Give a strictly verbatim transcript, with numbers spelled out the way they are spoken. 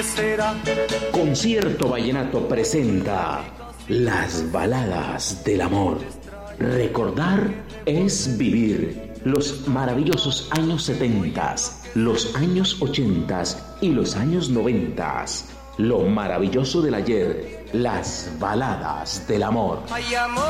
Concierto Vallenato presenta Las Baladas del Amor. Recordar es vivir los maravillosos años setentas, los años ochentas y los años noventas. Lo maravilloso del ayer, las baladas del amor.